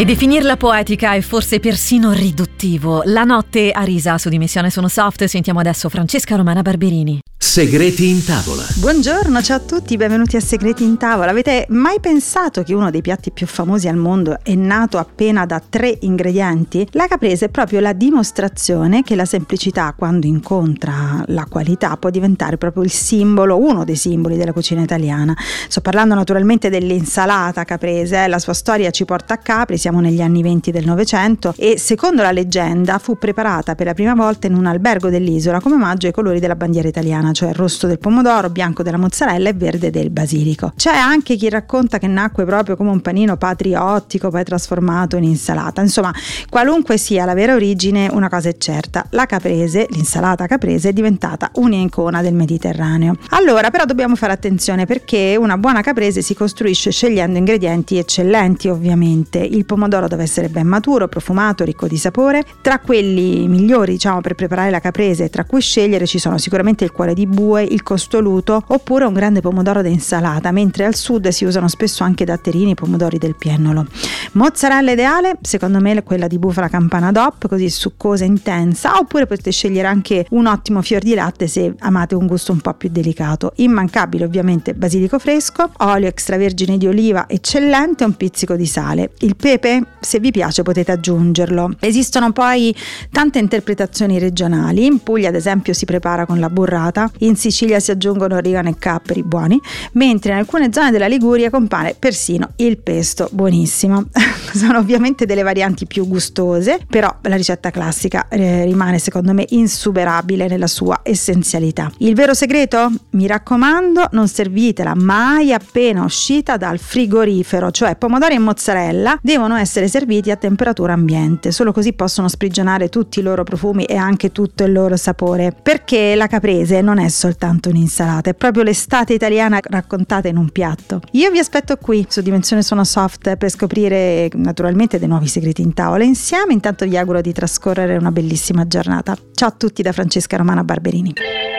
E definirla poetica è forse persino riduttivo. La notte a Risa su Dimensione Sono Soft. Sentiamo adesso Francesca Romana Barberini. Segreti in tavola. Buongiorno, ciao a tutti, benvenuti a Segreti in tavola. Avete mai pensato che uno dei piatti più famosi al mondo è nato appena da 3 ingredienti? La caprese è proprio la dimostrazione che la semplicità, quando incontra la qualità, può diventare proprio il simbolo, uno dei simboli della cucina italiana. Sto parlando naturalmente dell'insalata caprese, la sua storia ci porta a Capri, siamo negli anni 20 del Novecento e secondo la leggenda fu preparata per la prima volta in un albergo dell'isola come omaggio ai colori della bandiera italiana, cioè rosso del pomodoro, bianco della mozzarella e verde del basilico. C'è anche chi racconta che nacque proprio come un panino patriottico, poi trasformato in insalata. Insomma, qualunque sia la vera origine, una cosa è certa: la caprese, l'insalata caprese, è diventata un'icona del Mediterraneo. Allora, però dobbiamo fare attenzione, perché una buona caprese si costruisce scegliendo ingredienti eccellenti, ovviamente. Il pomodoro deve essere ben maturo, profumato, ricco di sapore. Tra quelli migliori, per preparare la caprese, tra cui scegliere, ci sono sicuramente il cuore di bue, il costoluto oppure un grande pomodoro da insalata, mentre al sud si usano spesso anche datterini, pomodori del piennolo. Mozzarella ideale, secondo me, è quella di bufala campana DOP, così succosa e intensa, oppure potete scegliere anche un ottimo fior di latte se amate un gusto un po' più delicato. Immancabile ovviamente basilico fresco, olio extravergine di oliva eccellente e un pizzico di sale. Il pepe, se vi piace, potete aggiungerlo. Esistono poi tante interpretazioni regionali. In Puglia, ad esempio, si prepara con la burrata, in Sicilia si aggiungono origano e capperi buoni, mentre in alcune zone della Liguria compare persino il pesto, buonissimo. Sono ovviamente delle varianti più gustose, però la ricetta classica rimane secondo me insuperabile nella sua essenzialità. Il vero segreto? Mi raccomando, non servitela mai appena uscita dal frigorifero, cioè pomodori e mozzarella devono essere serviti a temperatura ambiente, solo così possono sprigionare tutti i loro profumi e anche tutto il loro sapore, perché la caprese non è soltanto un'insalata, è proprio l'estate italiana raccontata in un piatto. Io vi aspetto qui su Dimensione Sono Soft per scoprire naturalmente dei nuovi segreti in tavola insieme. Intanto vi auguro di trascorrere una bellissima giornata. Ciao a tutti da Francesca Romana Barberini.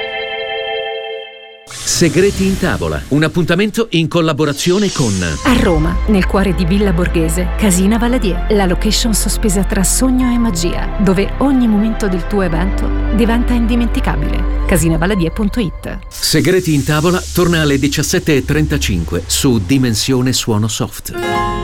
Segreti in tavola, un appuntamento in collaborazione con A Roma, nel cuore di Villa Borghese, Casina Valadier, la location sospesa tra sogno e magia, dove ogni momento del tuo evento diventa indimenticabile. Casinavaladier.it. Segreti in tavola torna alle 17:35 su Dimensione Suono Soft.